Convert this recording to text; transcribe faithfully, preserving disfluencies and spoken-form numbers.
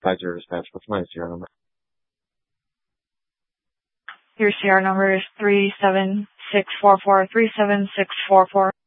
five zero dispatch. What's my C R number? Your C R number is three seven six four four three seven six four four.